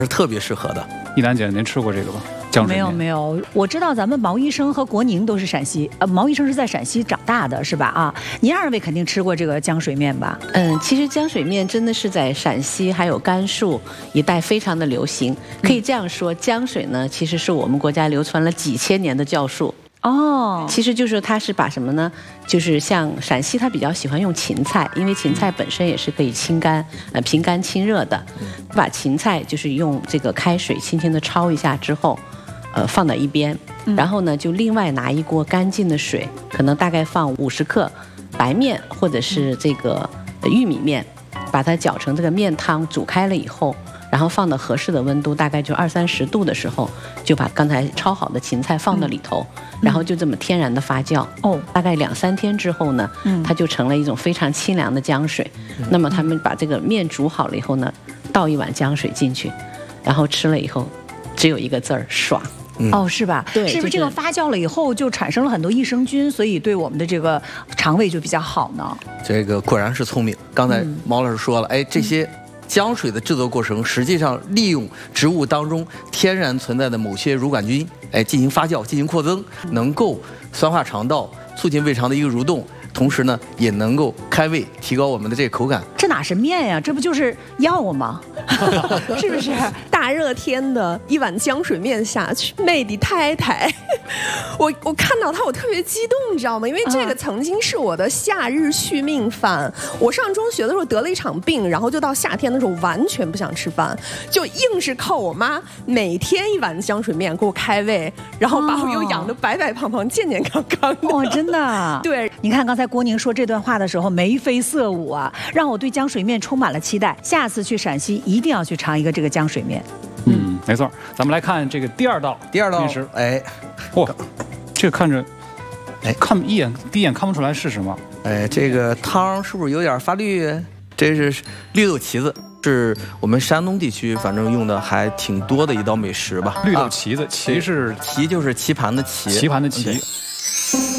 是特别适合的。 一楠姐，您吃过这个吧？浆水面没有，我知道咱们毛医生和国宁都是陕西，毛医生是在陕西长大的，是吧？啊，您二位肯定吃过这个浆水面吧？ 其实浆水面真的是在陕西还有甘肃一带非常的流行。可以这样说，浆水呢，其实是我们国家流传了几千年的教术。 哦， 其实就是它是把什么呢？就是像陕西，它比较喜欢用芹菜，因为芹菜本身也是可以清肝、平肝清热的。把芹菜就是用这个开水轻轻的焯一下之后，放到一边，然后呢就另外拿一锅干净的水，可能大概放50克白面或者是这个玉米面，把它搅成这个面汤，煮开了以后。然后放到合适的温度，大概就20-30度的时候，就把刚才焯好的芹菜放到里头，然后就这么天然的发酵。大概2-3天之后呢，它就成了一种非常清凉的浆水。那么他们把这个面煮好了以后呢，倒一碗浆水进去，然后吃了以后，只有一个字儿：爽。 是吧？ 对， 是不是这个发酵了以后就产生了很多益生菌，所以对我们的这个肠胃就比较好呢？ 这个果然是聪明。刚才毛老师说了，这些浆水的制作过程实际上利用植物当中天然存在的某些乳杆菌，进行发酵、进行扩增，能够酸化肠道，促进胃肠的一个蠕动，同时呢也能够开胃，提高我们的这个口感。 这哪是面呀？这不就是药吗？是不是？ 大热天的一碗浆水面下去，妹的太太，我看到它我特别激动，你知道吗？因为这个曾经是我的夏日续命饭。我上中学的时候得了一场病，然后就到夏天的时候完全不想吃饭，就硬是靠我妈每天一碗浆水面给我开胃，然后把我又养得白白胖胖、健健康康的。 真的。 对， 你看刚才郭宁说这段话的时候眉飞色舞啊，让我对浆水面充满了期待。下次去陕西一定要去尝一个这个浆水面。 没错。咱们来看这个第二道面食。嚯，这个看着，第一眼看不出来是什么。 这个汤是不是有点发绿？这是绿豆旗子，是我们山东地区反正用的还挺多的一道美食吧。 绿豆旗子，旗是旗就是棋盘的棋， 棋盘的棋。